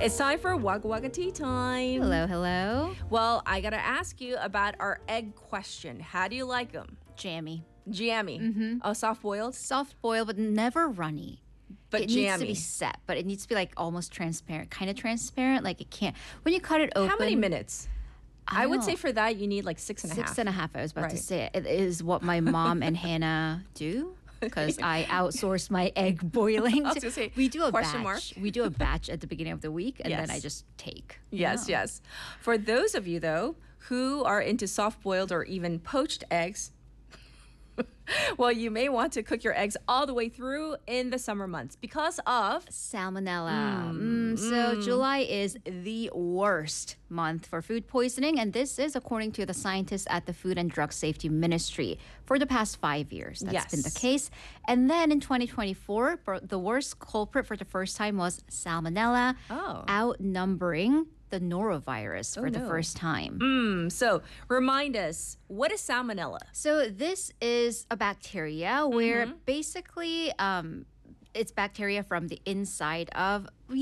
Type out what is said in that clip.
It's time for Wagga Wagga Tea Time. Hello, hello. Well, I gotta ask you about our egg question. How do you like them? Jammy. Jammy. Oh, soft boiled, Soft boiled, but never runny. but It jammy. needs to be set, but it needs to be like almost transparent. Kind of transparent. Like it can't. When you cut it open. How many minutes? I would don't say know. for that you need like six and a half. 6.5. I was about to Right. say it is what my mom and Hannah do. Because I outsource my egg boiling. I was gonna say, we do a question batch. mark? We do a batch at the beginning of the week, and then Yes. I just take. Yes, yes. For those of you though who are into soft boiled or even poached eggs, well, you may want to cook your eggs all the way through in the summer months because of Salmonella. So July is the worst month for food poisoning, and this is according to the scientists at the Food and Drug Safety Ministry for the past 5 years. That's been the Yes. case. And then in 2024, the worst culprit for the first time was Salmonella, outnumbering the norovirus for the no. first time. So remind us, what is salmonella? So this is a bacteria where basically it's bacteria from the inside of